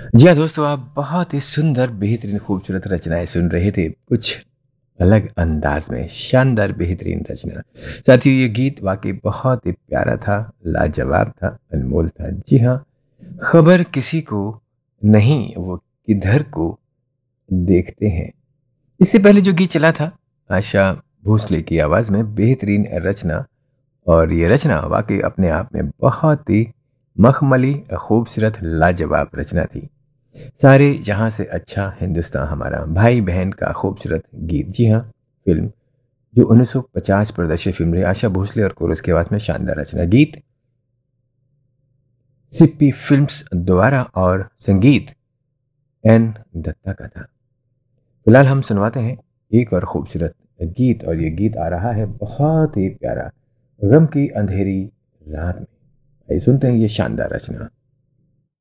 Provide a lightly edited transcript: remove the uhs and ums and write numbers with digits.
जी हाँ दोस्तों, आप बहुत ही सुंदर बेहतरीन खूबसूरत रचनाएं सुन रहे थे कुछ अलग अंदाज में। शानदार बेहतरीन रचना। साथियों, ये गीत वाकई बहुत ही प्यारा था, लाजवाब था, अनमोल था। जी हाँ, खबर किसी को नहीं वो किधर को देखते हैं। इससे पहले जो गीत चला था, आशा भोसले की आवाज में, बेहतरीन रचना। और ये रचना वाकई अपने आप में बहुत ही मखमली, खूबसूरत, लाजवाब रचना थी। सारे जहां से अच्छा हिंदुस्तान हमारा, भाई बहन का खूबसूरत गीत। जी हाँ, फिल्म जो 1950 प्रदर्शित फिल्म रही, आशा भोसले और कोरस की आवाज में शानदार रचना। गीत सिप्पी फिल्म्स द्वारा और संगीत एन दत्ता का था। फिलहाल हम सुनवाते हैं एक और खूबसूरत गीत, और ये गीत आ रहा है बहुत ही प्यारा, गम की अंधेरी रात में। आइए सुनते हैं ये शानदार रचना।